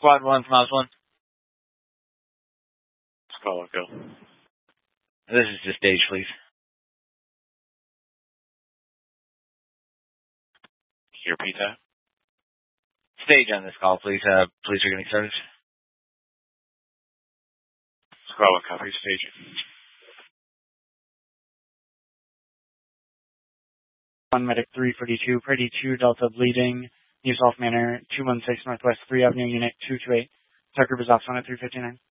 Squad 1 from House 1. Squad 1, go. This is the stage, please. Can you repeat that? Stage on this call, please. Police are getting started. Squad 1, copy, stage. One medic 342, Pretty 2 Delta bleeding, New South Manor, 216 Northwest 3 Avenue, Unit 228. Tucker is off on at 359.